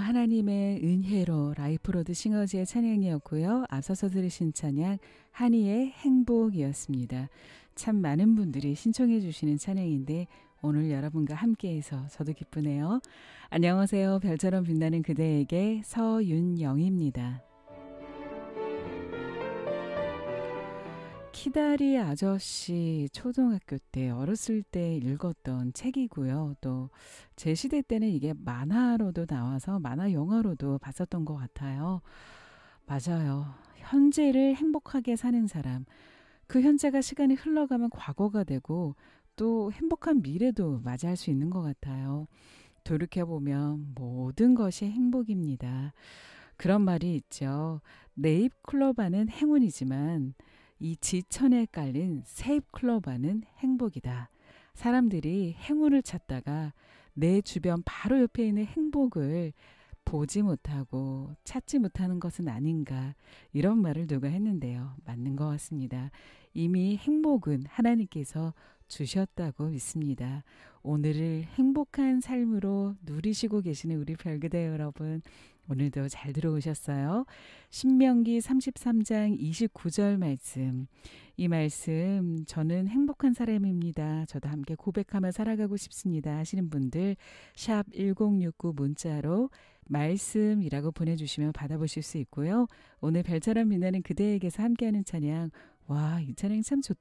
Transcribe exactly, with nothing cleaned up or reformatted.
하나님의 은혜로 라이프로드 싱어즈의 찬양이었고요. 앞서서 들으신 찬양 한이의 행복이었습니다. 참 많은 분들이 신청해 주시는 찬양인데 오늘 여러분과 함께해서 저도 기쁘네요. 안녕하세요. 별처럼 빛나는 그대에게 서윤영입니다. 키다리 아저씨 초등학교 때 어렸을 때 읽었던 책이고요. 또 제 시대 때는 이게 만화로도 나와서 만화 영화로도 봤었던 것 같아요. 맞아요. 현재를 행복하게 사는 사람. 그 현재가 시간이 흘러가면 과거가 되고 또 행복한 미래도 맞이할 수 있는 것 같아요. 돌이켜보면 모든 것이 행복입니다. 그런 말이 있죠. 내 입 클로바는 행운이지만 이 지천에 깔린 새잎 클로바는 행복이다. 사람들이 행운을 찾다가 내 주변 바로 옆에 있는 행복을 보지 못하고 찾지 못하는 것은 아닌가, 이런 말을 누가 했는데요. 맞는 것 같습니다. 이미 행복은 하나님께서 주셨다고 믿습니다. 오늘을 행복한 삶으로 누리시고 계시는 우리 별그대 여러분, 오늘도 잘 들어오셨어요? 신명기 삼십삼 장 이십구 절 말씀. 이 말씀, 저는 행복한 사람입니다. 저도 함께 고백하며 살아가고 싶습니다 하시는 분들 샵 일공육구 문자로 말씀이라고 보내주시면 받아보실 수 있고요. 오늘 별처럼 빛나는 그대에게서 함께하는 찬양, 와, 이 찬양 참 좋다.